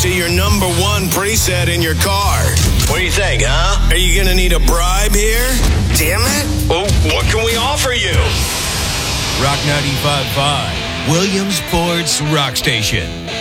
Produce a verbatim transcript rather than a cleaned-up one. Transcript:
to your number one preset in your car. What do you think, huh? Are you going to need a bribe here? Damn it. Well, what can we offer you? Rock ninety-five point five, Williamsport's Rock Station.